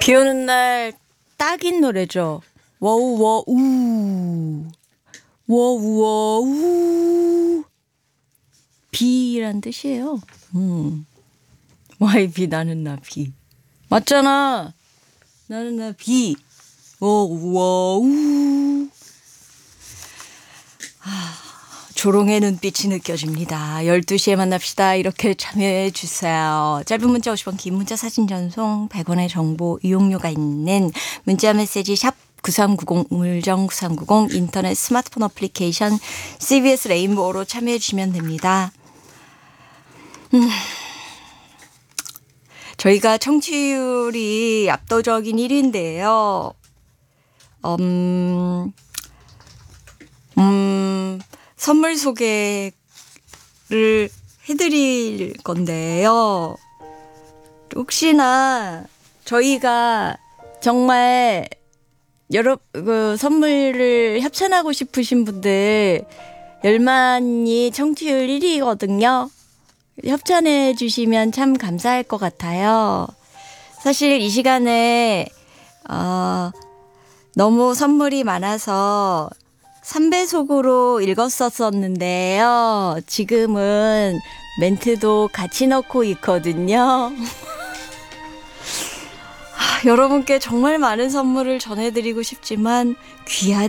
비 오는 날 딱인 노래죠. 워우워우 워우워우 비란 뜻이에요. YB 나는 나 비. 맞잖아. 나는 나 비. 워우워우. 조롱의 눈빛이 느껴집니다. 12시에 만납시다. 이렇게 참여해 주세요. 짧은 문자 50원, 긴 문자 사진 전송 100원의 정보 이용료가 있는 문자 메시지 샵 9390 우물정 9390 인터넷 스마트폰 어플리케이션 CBS 레인보우로 참여해 주시면 됩니다. 저희가 청취율이 압도적인 1위인데요. 선물 소개를 해드릴 건데요. 혹시나 저희가 정말 선물을 협찬하고 싶으신 분들 열만이 청취율 1위거든요. 협찬해 주시면 참 감사할 것 같아요. 사실 이 시간에 너무 선물이 많아서 3배속으로 읽었었는데요. 지금은 멘트도 같이 넣고 있거든요. 여러분께 정말 많은 선물을 전해드리고 싶지만 귀한